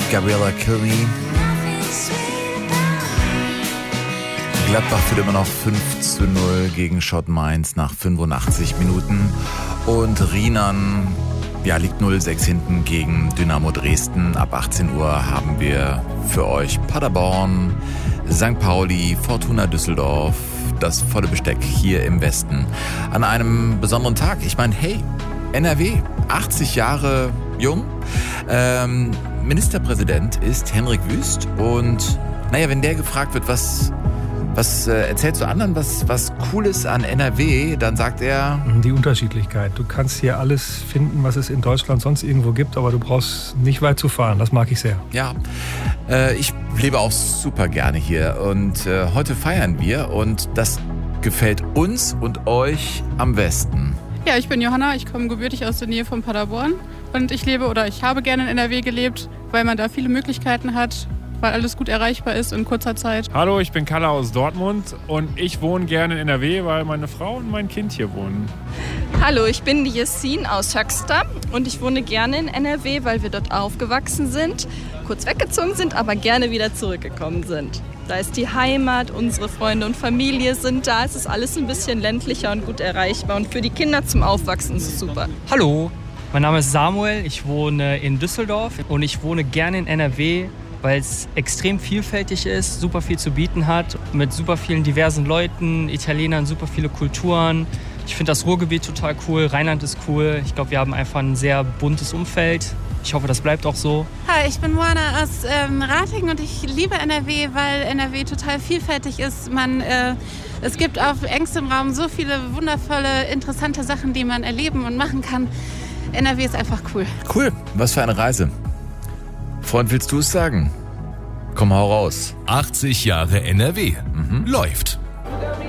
Gabriella Kilby. Gladbach führt immer noch 5:0 gegen Schott Mainz nach 85 Minuten. Und Riemann liegt 0:6 hinten gegen Dynamo Dresden. Ab 18 Uhr haben wir für euch Paderborn, St. Pauli, Fortuna Düsseldorf, das volle Besteck hier im Westen. An einem besonderen Tag. Ich meine, hey, NRW, 80 Jahre jung. Ministerpräsident ist Henrik Wüst. Und wenn der gefragt wird, was erzählst du anderen, was cool ist an NRW, dann sagt er... Die Unterschiedlichkeit. Du kannst hier alles finden, was es in Deutschland sonst irgendwo gibt, aber du brauchst nicht weit zu fahren. Das mag ich sehr. Ja, ich lebe auch super gerne hier und heute feiern wir und das gefällt uns und euch am besten. Ja, ich bin Johanna, ich komme gebürtig aus der Nähe von Paderborn und ich habe gerne in NRW gelebt, weil man da viele Möglichkeiten hat, weil alles gut erreichbar ist in kurzer Zeit. Hallo, ich bin Kalle aus Dortmund und ich wohne gerne in NRW, weil meine Frau und mein Kind hier wohnen. Hallo, ich bin die Jessin aus Höxter und ich wohne gerne in NRW, weil wir dort aufgewachsen sind, kurz weggezogen sind, aber gerne wieder zurückgekommen sind. Da ist die Heimat, unsere Freunde und Familie sind da. Es ist alles ein bisschen ländlicher und gut erreichbar und für die Kinder zum Aufwachsen ist es super. Hallo, mein Name ist Samuel, ich wohne in Düsseldorf und ich wohne gerne in NRW, weil es extrem vielfältig ist, super viel zu bieten hat, mit super vielen diversen Leuten, Italienern, super viele Kulturen. Ich finde das Ruhrgebiet total cool, Rheinland ist cool. Ich glaube, wir haben einfach ein sehr buntes Umfeld. Ich hoffe, das bleibt auch so. Hi, ich bin Moana aus Ratingen und ich liebe NRW, weil NRW total vielfältig ist. Es gibt auf engstem Raum so viele wundervolle, interessante Sachen, die man erleben und machen kann. NRW ist einfach cool. Cool, was für eine Reise. Freund, willst du es sagen? Komm, hau raus. 80 Jahre NRW. Läuft.